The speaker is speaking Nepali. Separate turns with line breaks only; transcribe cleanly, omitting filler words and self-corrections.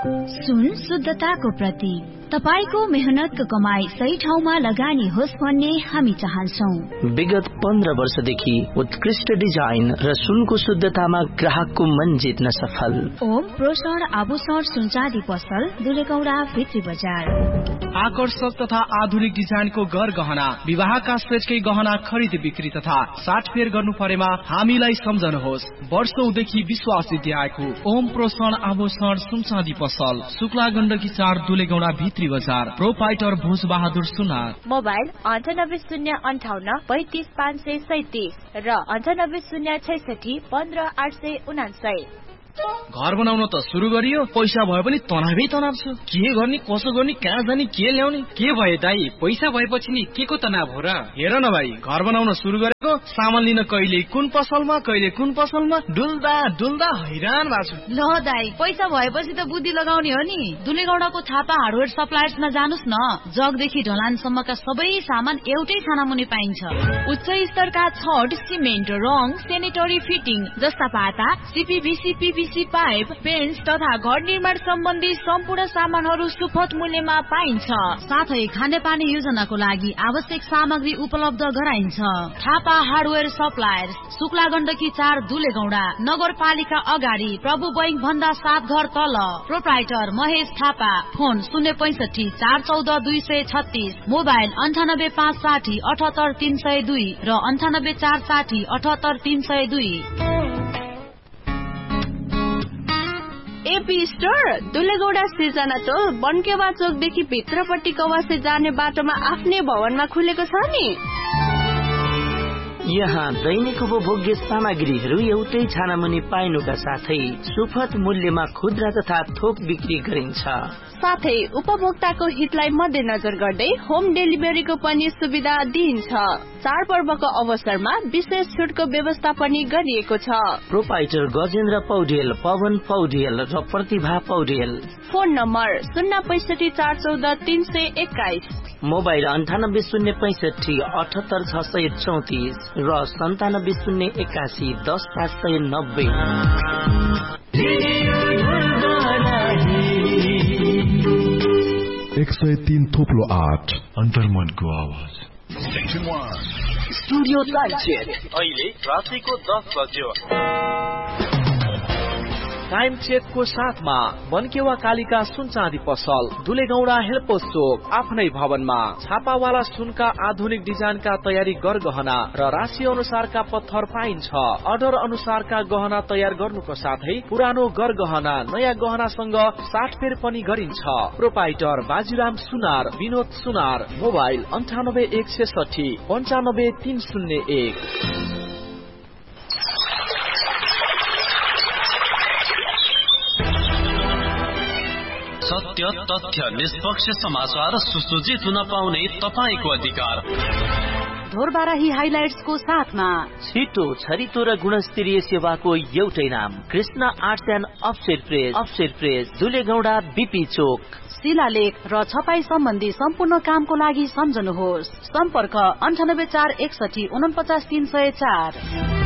सुन शुद्धताको प्रतीक। तपाईको मेहनतको कमाई सही ठाउँमा लगानी होस् भन्ने हामी चाहन्छौं।
विगत 15 वर्षदेखि उत्कृष्ट डिजाइन र सुनको शुद्धतामा ग्राहकको मन जित्न सफल।
ओम प्रोषण आभूषण सुनचाँदी पसल, दुलेगौडा भित्री बजार।
आकर्षक तथा आधुनिक डिजाइनको गहना, विवाहका सेटकै गहना खरिद बिक्री तथा साटफेर गर्नु परेमा हामीलाई सम्झनुहोस्। वर्षौंदेखि विश्वास दिएको ओम प्रोषण आभूषण सुनचाँदी पसल, शुक्ला गण्डकी 4 दुलेगौडा भित्री बजार। प्रोपाइटर भोज बहादुर सुनार।
मोबाइल 9808 35537 र 9806 15899।
घर बनाउन त सुरु गरियो, पैसा भए पनि तनावै तनाव छ। के गर्ने, कसो गर्ने, कहाँ जाने, के ल्याउने?
के भयो दाई, पैसा भएपछि नि के को तनाव हो र?
हेर न भाइ, घर बनाउन सुरु गरेको, सामान लिन कहिले कुन पसलमा कहिले कुन पसलमा डुल्दा डुल्दा हैरान भएको छु।
ल दाई, पैसा भएपछि त बुद्धि लगाउने हो नि। दुलेगौडाको थापा हार्डवेयर सप्लायर्समा जानुस् न। जगदेखि ढलानसम्मका सबै सामान एउटै छाना मुनि पाइन्छ। उच्च स्तरका छड, सिमेन्ट, रङ, सेनेटरी फिटिङ जस्ता पाता, सीपीवीसी, पीवीसी पाइप, पेन्ट्स तथा घर निर्माण सम्बन्धी सम्पूर्ण सामानहरू सुपथ मूल्यमा पाइन्छ। साथै खानेपानी योजनाको लागि आवश्यक सामग्री उपलब्ध गराइन्छ। थापा हार्डवेयर सप्लायर्स, शुक्ला गण्डकी 4 दुलेगौडा, नगरपालिका अगाडि, प्रभु बैंक भन्दा 7 घर तल। Proprietor Mahesh Thapa. Phone 065 414 236, mobile 98560 78 302 र 98460 78 302।
एपी स्टोर दुलेगौडा सिर्जना टोल बनकेवा चोकदेखि भित्रपट्टि कवासे जाने बाटोमा आफ्नै भवनमा खुलेको छ नि।
यहाँ दैनिक उपभोग्य सामग्रीहरू एउटै छानामुनि पाइनुका साथै सुपथ मूल्यमा खुद्रा तथा थोक बिक्री गरिन्छ।
साथै उपभोक्ताको हितलाई मध्यनजर गर्दै होम डेलिभरीको पनि सुविधा दिइन्छ। चाडपर्वको अवसरमा विशेष छुटको व्यवस्था पनि गरिएको छ।
प्रोपाइटर गजेन्द्र पौडेल, पवन पौडेल र प्रतिभा पौडेल।
फोन नम्बर 065 414 321,
मोबाइल 98065 78 634 र 97081 10 590।
103 थोप्लो 8 अन्तर्मनको आवाज।
स्टुडियो टाइम अहिले रातिको 10 बज्यो।
टाइम चेकको साथमा बनकेवा कालिका सुनचाँदी पसल, दुलेगौडा हेलपोस्ट चोक, आफ्नै भवनमा। छापावाला सुनका आधुनिक डिजाइनका तयारी गहना र राशि अनुसारका पत्थर पाइन्छ। अर्डर अनुसारका गहना तयार गर्नुको साथै पुरानो गहना नयाँ गहनासँग साटफेर पनि गरिन्छ। प्रोपाइटर बाजीराम सुनार, विनोद सुनार। मोबाइल 98 160 95 301।
सत्य, तथ्य, निष्पक्ष समाचार सुसूचित हुन पाउने तपाईको अधिकार।
ढोरबाराही हाइलाइट्सको साथमा
छिटो, छरितो र गुणस्तरीय सेवाको एउटै नाम, Krishna arts and offset press, दुलेगौडा BP चोक।
शिलालेख र छपाई सम्बन्धी सम्पूर्ण कामको लागि सम्झनुहोस्। सम्पर्क 98 461 49 304।